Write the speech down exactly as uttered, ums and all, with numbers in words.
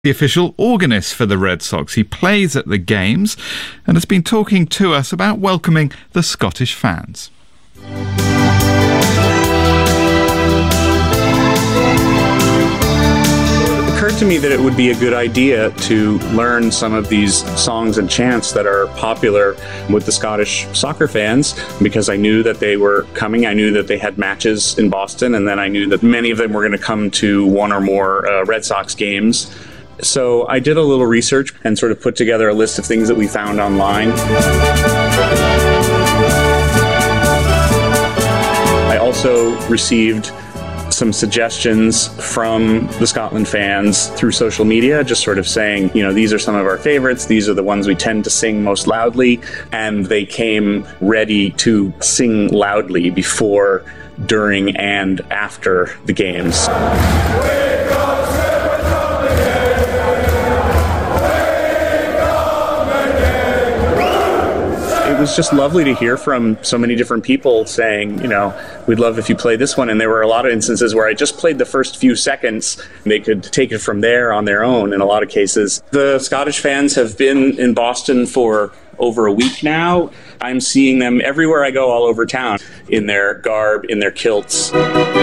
the official organist for the Red Sox. He plays at the games and has been talking to us about welcoming the Scottish fans. It occurred to me that it would be a good idea to learn some of these songs and chants that are popular with the Scottish soccer fans, because I knew that they were coming. I knew that they had matches in Boston, and then I knew that many of them were going to come to one or more uh, Red Sox games. So I did a little research and sort of put together a list of things that we found online. I also received some suggestions from the Scotland fans through social media, just sort of saying, you know, these are some of our favorites, these are the ones we tend to sing most loudly, and they came ready to sing loudly before, during, and after the games. It was just lovely to hear from so many different people saying, you know, we'd love if you play this one. And there were a lot of instances where I just played the first few seconds. They could take it from there on their own in a lot of cases. The Scottish fans have been in Boston for over a week now. I'm seeing them everywhere I go all over town, in their garb, in their kilts.